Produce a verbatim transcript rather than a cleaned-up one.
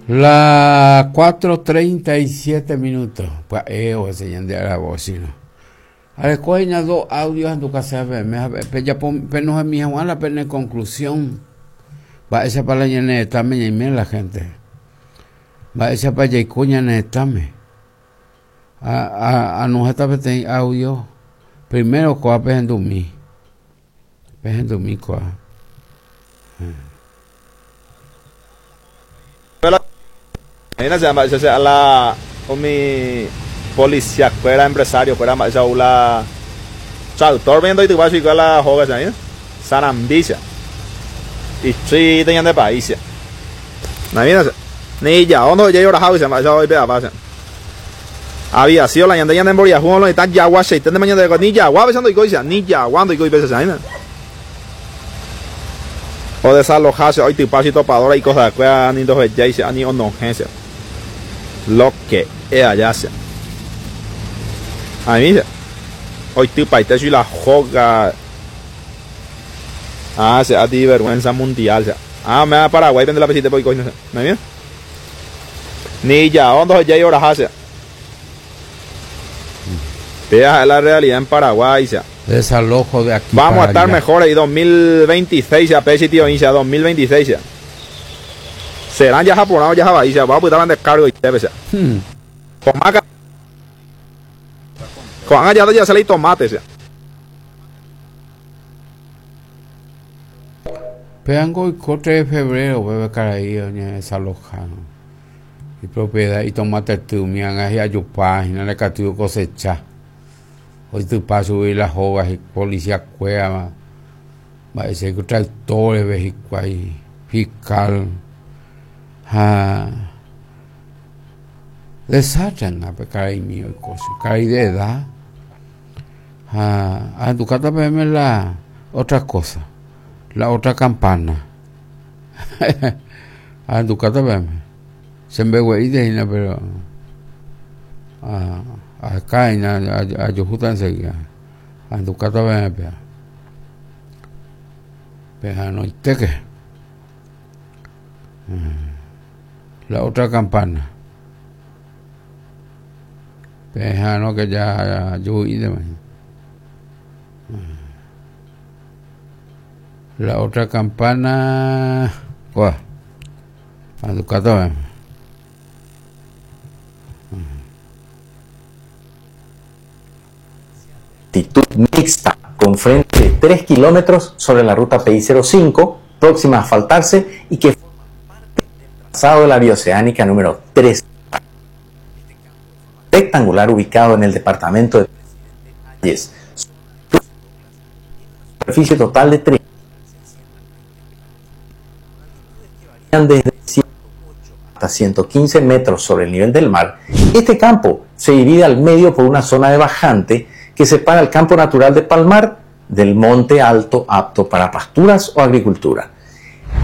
Las cuatro treinta y siete minutos. Pues yo enseñan de la bocina. A la escuela dos audios en tu casa. Me ya penos en mi Juan la pena en conclusión. Va esa para la llena también y mira la gente. Va esa para ya cuña también. A a a no está peten audio. Primero coa pejando mi. Pejando mi coa. Ahí se llama, se la mi policía, fuera empresario, fuera más la traductor viendo y tu vas a la joven ahí, Sanambicia. Y sí, tenían de país. No viene, ni ya, ¿dónde ya yo la house? Se me ha hoy peda pasa. Había sido la yanda yanda en Boria, Juan, y tan ya guache, tan de mañana de ni ya, guapo, y coisa, ni ya, cuando y coi veces ahí. O desalojarse, hoy tu paso topadora y cosas que han ido a ya y se han ido no gente. Lo que es allá sea. A mí hoy tu país y la joga. Ah, se ha de vergüenza mundial. Sea. Ah, me da Paraguay, vende la pesita por coño. ¿Me viene? Ni ya, ¿dónde ya hay horas hace? Vea la realidad en Paraguay. Sea. Desalojo de aquí. Vamos a estar allá. Mejor ahí dos mil veintiséis, a Pesi tío, inicia dos mil veintiséis. Ya. Serán ya japoneses, ya jabalíes, vamos a putar en descargo y debe ser. Hmm. Con maca. Con allá ya se le tomates. Ya. Peango y tres de febrero, bebe caraí, doña desalojado. Y propiedad y tomate tu, mi anga y ayupá, y no le cativo cosecha. Hoy tu paso y las hogas y policía cueva. Va a decir que tractores, vehículos ahí, fiscal. Ah, desachan a pecar ahí mío y cosas. Caí de edad. Ah, a tu casa veme la otra cosa. La otra campana. A tu casa veme. Se me ve de pero. Ah. Acá en a yo justo enseguida a tu casa ven a pegar pegar no te que la otra campana pegar no que ya yo y de la otra campana ¿cuál? A tu casa ven Actitud mixta con frente de tres kilómetros sobre la ruta P I cero cinco, próxima a asfaltarse y que forma parte del trazado de la bioceánica número tres. Rectangular ubicado en el departamento de Valles. Superficie total de tres. Desde ciento ocho hasta ciento quince metros sobre el nivel del mar. Este campo se divide al medio por una zona de bajante que separa el campo natural de Palmar del monte alto apto para pasturas o agricultura.